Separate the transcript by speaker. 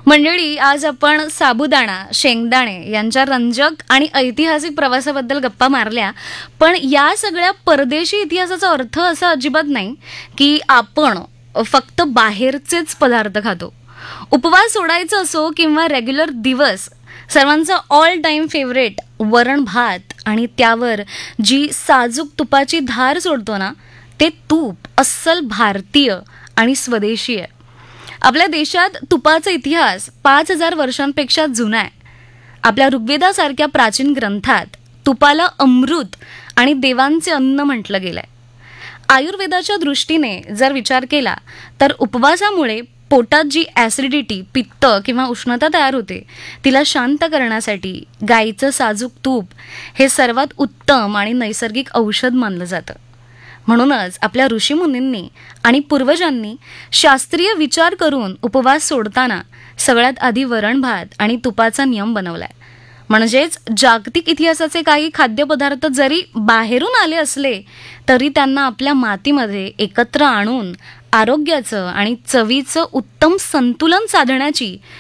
Speaker 1: मंडळी, आज आपण साबुदाणा, शेंगदाणे यांच्या रंजक आणि ऐतिहासिक प्रवासाबद्दल गप्पा मारल्या. पण या सगळ्या परदेशी इतिहासाचा अर्थ असा अजिबात नाही की आपण फक्त बाहेरचेच पदार्थ खातो. उपवास सोडायचा असो किंवा रेग्युलर दिवस, सर्वांचा ऑल टाइम फेवरेट वरण भात आणि त्यावर जी साजूक तुपाची धार सोडतो ना, ते तूप अस्सल भारतीय आणि स्वदेशी आहे. आपल्या देशात तुपाचा इतिहास 5,000 वर्षांपेक्षा जुना आहे. आपल्या ऋग्वेदासारख्या प्राचीन ग्रंथात तुपाला अमृत आणि देवांचे अन्न म्हटलं गेलंय. आयुर्वेदाच्या दृष्टीने जर विचार केला तर उपवासामुळे पोटात जी ॲसिडिटी, पित्त किंवा उष्णता तयार होते, तिला शांत करण्यासाठी गाईचं साजूक तूप हे सर्वात उत्तम आणि नैसर्गिक औषध मानलं जातं. म्हणूनच आपल्या ऋषीमुनींनी आणि पूर्वजांनी शास्त्रीय विचार करून उपवास सोडताना सगळ्यात आधी वरण भात आणि तुपाचा नियम बनवलाय. म्हणजेच जागतिक इतिहासाचे काही खाद्यपदार्थ जरी बाहेरून आले असले तरी त्यांना आपल्या मातीमध्ये एकत्र आणून आरोग्याचं आणि चवीचं उत्तम संतुलन साधण्याची